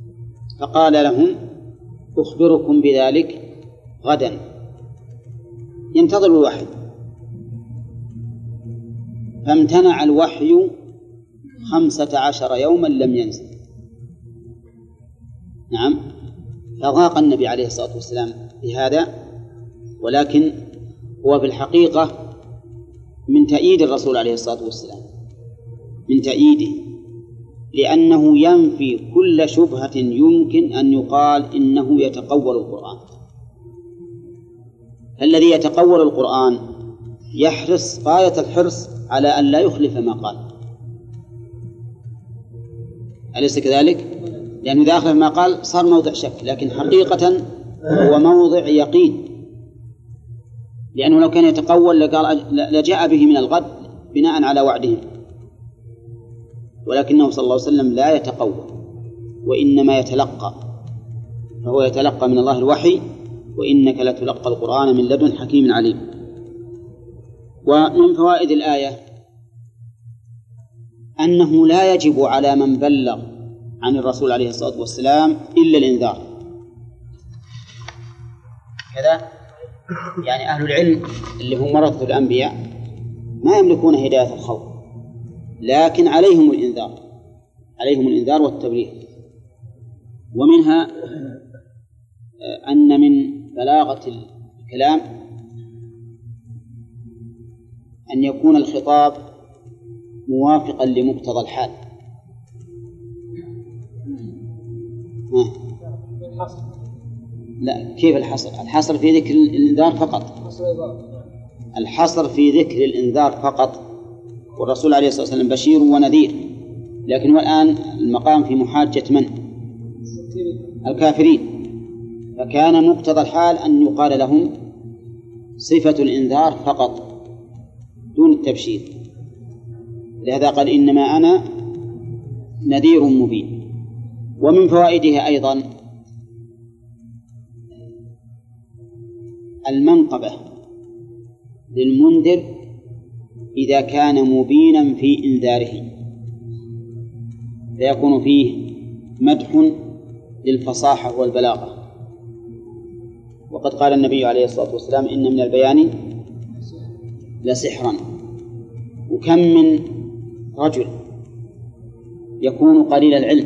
فقال لهم أخبركم بذلك غدا، ينتظر الوحي، فامتنع الوحي خمسة عشر يوما لم ينزل. نعم، فضاق النبي عليه الصلاة والسلام بهذا، ولكن هو في الحقيقة من تأييد الرسول عليه الصلاة والسلام، من تأييده، لأنه ينفي كل شبهة يمكن أن يقال إنه يتقول القرآن. الذي يتقول القرآن يحرص غاية الحرص على أن لا يخلف ما قال، أليس كذلك؟ لأنه إذا أخلف ما قال صار موضع شك، لكن حقيقة هو موضع يقين، لأنه لو كان يتقول لقال لجاء به من الغد بناء على وعدهم، ولكنه صلى الله عليه وسلم لا يتقول وإنما يتلقى، فهو يتلقى من الله الوحي، وإنك لتلقى القرآن من لدن حكيم عليم. ومن فوائد الآية أنه لا يجب على من بلغ عن الرسول عليه الصلاة والسلام إلا الإنذار. كذا يعني أهل العلم اللي هم ورثة الأنبياء ما يملكون هداية الخوف، لكن عليهم الإنذار، عليهم الإنذار والتبليغ. ومنها أن من بلاغة الكلام أن يكون الخطاب موافقا لمقتضى الحال. لا، كيف الحصر؟ الحصر في ذكر الإنذار فقط، الحصر في ذكر الإنذار فقط، والرسول عليه الصلاة والسلام بشير ونذير، لكن الآن المقام في محاجة من؟ الكافرين، فكان مقتضى الحال أن يقال لهم صفة الإنذار فقط دون التبشير، لهذا قال إنما أنا نذير مبين. ومن فوائدها أيضا المنقبة للمنذر إذا كان مبينا في إنذاره، فيكون فيه مدح للفصاحة والبلاغة. وقد قال النبي عليه الصلاة والسلام إن من البيان لسحرا. وكم من رجل يكون قليل العلم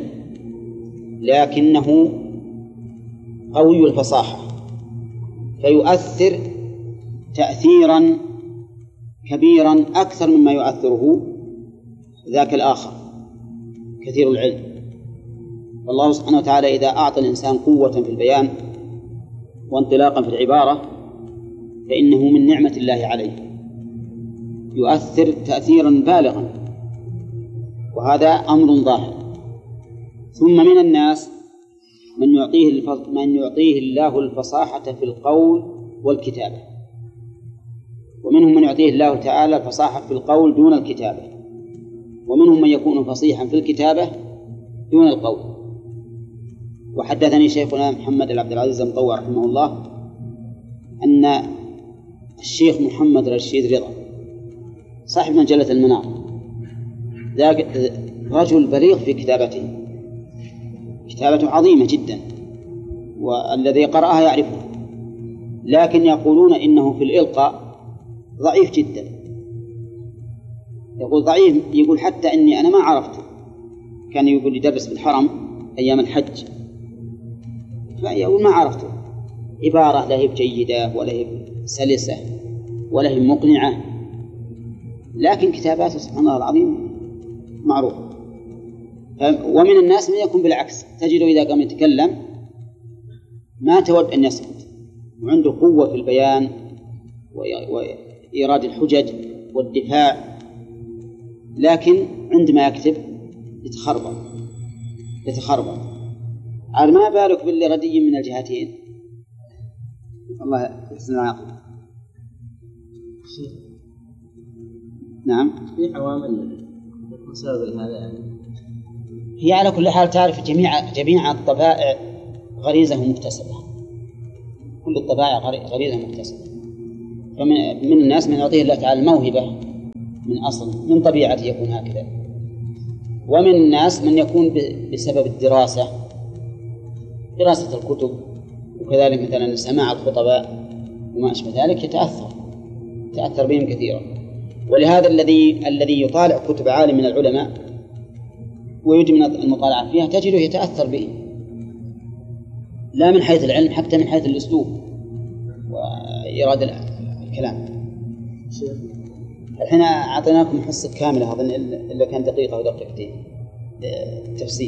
لكنه قوي الفصاحة، فيؤثر تأثيرا كبيرا أكثر مما يؤثره ذاك الآخر كثير العلم. والله سبحانه وتعالى إذا أعطى الإنسان قوة في البيان وانطلاقا في العبارة فإنه من نعمة الله عليه، يؤثر تأثيرا بالغا، وهذا أمر ظاهر. ثم من الناس من يعطيه من يعطيه الله الفصاحة في القول والكتابة، ومنهم من يعطيه الله تعالى الفصاحة في القول دون الكتابة، ومنهم من يكون فصيحا في الكتابة دون القول. وحدثني شيخنا محمد العبد العزيز المطوع رحمه الله أن الشيخ محمد رشيد رضا صاحب مجلة المنار ذاك رجل بليغ في كتابته، كتابته عظيمة جدا والذي قرأها يعرفه، لكن يقولون إنه في الإلقاء ضعيف جدا. يقول ضعيف، يقول حتى إني أنا ما عرفته. كان يقول يدرس بالحرم أيام الحج، فيقول ما عرفته، عبارة لا هي جيدة ولا هي سلسة ولا هي مقنعة، لكن كتاباته سبحان الله العظيم معروفة. ومن الناس من يكون بالعكس، تجده إذا قام يتكلم ما تود أن يسكت، وعنده قوة في البيان وإيراد الحجج والدفاع، لكن عندما يكتب يتخربط يتخربط عاد ما بالك باللي غدي من الجهتين. الله يحسن العاقبة. نعم، في عوامل مسبب لهذا يعني. هي على كل حال تعرف جميع جميع الطبائع غريزة مكتسبة، كل الطبائع غريزة مكتسبة. فمن من الناس من يعطيه الله تعالى الموهبة من أصل من طبيعته يكون هكذا، ومن الناس من يكون بسبب الدراسة، دراسة الكتب، وكذلك مثلا سماع الخطباء وما أشبه ذلك يتأثر. تأثر بهم كثيرا. ولهذا الذي الذي يطالع كتب عالم من العلماء ويجمل المطالعة فيها تجده يتأثر به، لا من حيث العلم حتى من حيث الأسلوب وإرادة الكلام. الحين أعطيناكم حصة كاملة أظن إلا كان دقيقة ودقيقتين تفسير،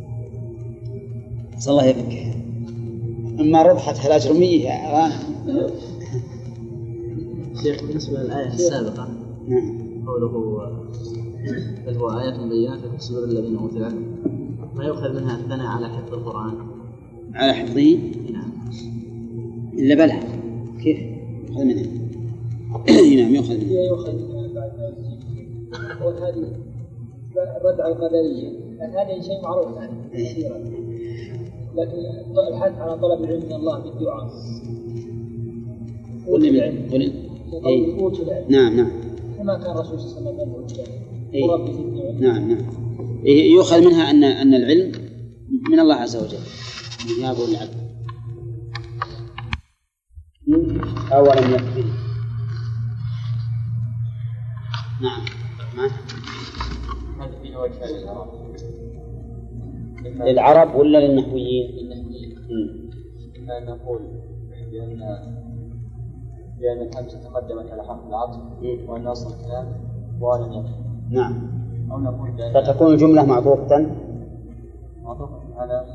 صلى الله يفك. أما ربحت الأجرمية شيخ بالنسبة للآية السابقة قوله بل هو آيات بينات في صدور الذين أوتوا العلم، ما يؤخذ منها الثناء على حفظ القرآن على حفظه؟ نعم. إلا بلى كيف يؤخذ منها؟ نعم يؤخذ منها. يؤخذ منها بعد ما هذه الرد على القدرية، لأن هذا شيء معروف يعني كثيرا، لكن الحث على طلب العلم من الله بالدعاء. قل العلم قل العلم. نعم نعم. كما كان الرسول صلى الله عليه وسلم إيه؟ نعم نعم. يؤخذ منها أن أن العلم من الله عز وجل من يابو العبد. أولم يكفي. نعم ما هذا في وجه للعرب للعرب ولا للنحويين؟ للنحويين. إما أن نقول بأن بأن الهمزة تقدمت على حرف العطف وأن أصل الكلام ولم يكفي. نعم. أو نقول بأن فتكون الجملة معطوفة معطوفة على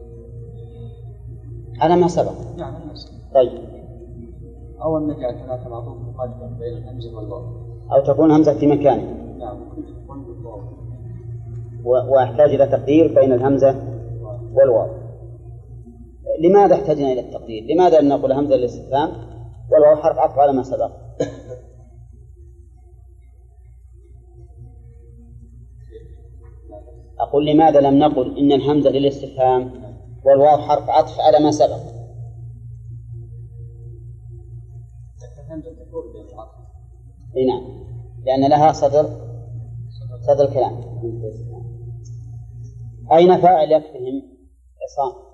على ما سبق. نعم على ما سبق. طيب. أو أن نجعل هناك معطوف مقدم بين الهمزة والواو. أو تكون همزة في مكانه. نعم تكون بالواو. وأحتاج إلى تقدير بين الهمزة والواو. لماذا احتاجنا إلى التقدير؟ لماذا نقول همزة للاستفهام والواو حرف عطف على ما سبق؟ أقول لماذا لم نقل إن الهمزة للاستفهام والواو حرف عطف على ما سبق؟ الهمزة تكون بين العطف. إيه نعم، لأن لها صدر صدر الكلام. أين فاعل يكفيهم؟ عصام.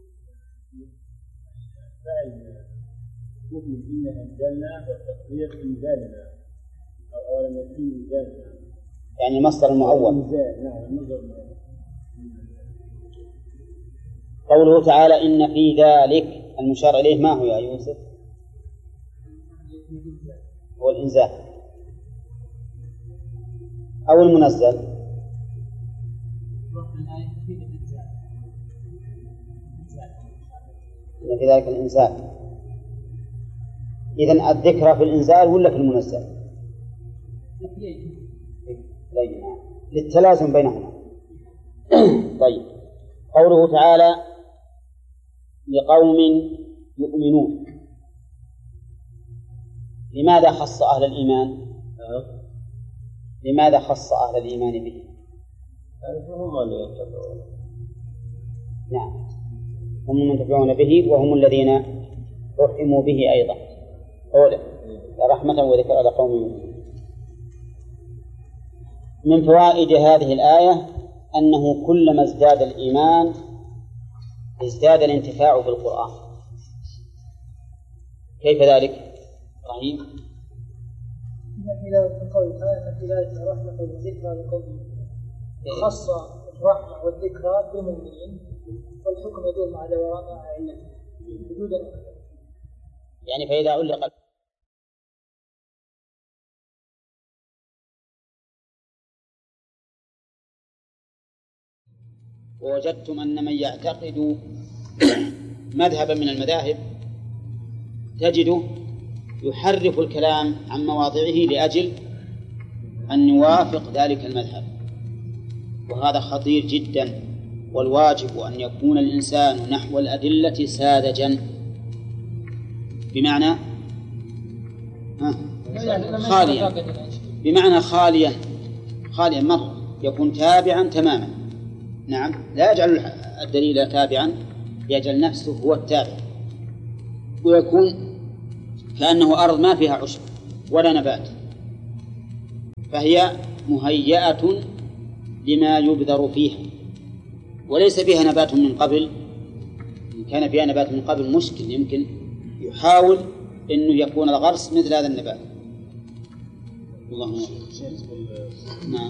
فاعل مؤمن إن أنزلنا والتقدير إنزالنا أو أولا يكفي إنزالنا، يعني مصدر المعول. نعم. قوله تعالى إن في ذلك المشار إليه ما هو يا يوسف؟ هو الإنزال أو المنزل. إن في ذلك الإنزال. إذن الذكرى في الإنزال ولا في المنزل؟ للتلازم بينهما. طيب. قوله تعالى لقوم يؤمنون، لماذا خص أهل الإيمان؟ لماذا خص أهل الإيمان به؟ هم اللي يتبعون. نعم هم المنتفعون به وهم الذين رحموا به أيضا. قوله رحمة وذكر لقوم يؤمنون. من فوائد هذه الآية أنه كلما ازداد الإيمان ازداد الانتفاع بالقرآن. كيف ذلك؟ رحيم. إن قول تعالى في ذلك رحمة وذكرى لقوم يؤمنون، خص الرحمة والذكرى بالمؤمنين والحكم يدور مع دوران علته وجودا. يعني فإذا علق ووجدتم أن من يعتقد مذهبا من المذاهب تجده يحرف الكلام عن مواضعه لأجل أن يوافق ذلك المذهب، وهذا خطير جدا. والواجب أن يكون الإنسان نحو الأدلة ساذجا، بمعنى خاليا، بمعنى خاليا خاليا مرة، يكون تابعا تماما. نعم، لا يجعل الدليل تابعا، يجعل نفسه هو التابع، ويكون كأنه أرض ما فيها عشب ولا نبات، فهي مهيئة لما يبذر فيها، وليس فيها نبات من قبل. إن كان فيها نبات من قبل مشكل، يمكن يحاول أنه يكون الغرس مثل هذا النبات، الله نعم.